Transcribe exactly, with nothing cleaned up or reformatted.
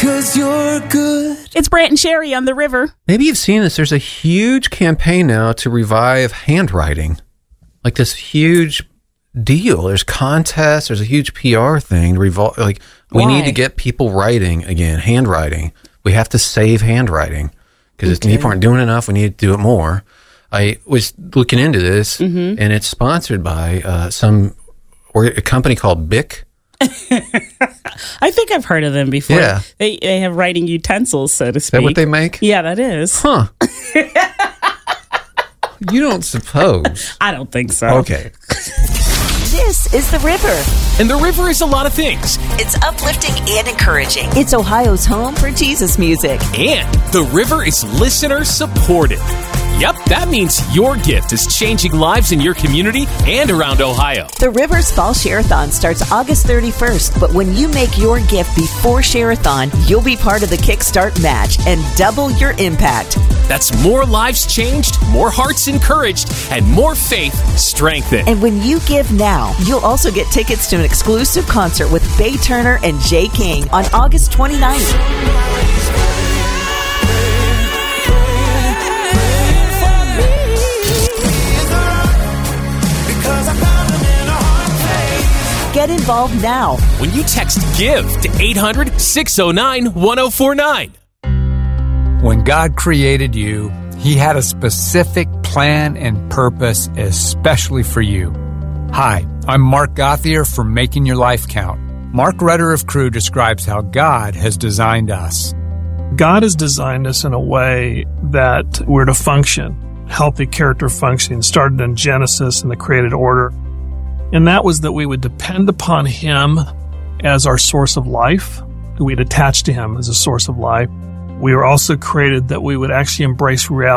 'cause you're good. It's Brant and Sherry on the river. Maybe you've seen this. There's a huge campaign now to revive handwriting. Like this huge deal. There's contests. There's a huge P R thing. To revol- like we Why? need to get people writing again, handwriting. We have to save handwriting because Okay. people aren't doing enough. We need to do it more. I was looking into this, Mm-hmm. and it's sponsored by uh, some or a company called Bic. I think I've heard of them before. Yeah. They they have writing utensils, so to Is speak. that what they make? Yeah, that is. Huh. You don't suppose. I don't think so. Okay. This is The River. And the river is a lot of things. It's uplifting and encouraging. It's Ohio's home for Jesus music. And the river is listener supported. Yep, that means your gift is changing lives in your community and around Ohio. The River's Fall Share-a-thon starts August thirty-first, but when you make your gift before Share-a-thon, you'll be part of the Kickstart match and double your impact. That's more lives changed, more hearts encouraged, and more faith strengthened. And when you give now, you'll also get tickets to an exclusive concert with Bay Turner and Jay King on August twenty-ninth. Get involved now. When you text GIVE to eight hundred, six oh nine, one oh four nine. When God created you, He had a specific plan and purpose especially for you. Hi, I'm Mark Gothier from Making Your Life Count. Mark Rudder of Crew describes how God has designed us. God has designed us in a way that we're to function. Healthy character functioning started in Genesis in the created order. And that was that we would depend upon Him as our source of life. We'd attach to Him as a source of life. We were also created that we would actually embrace reality.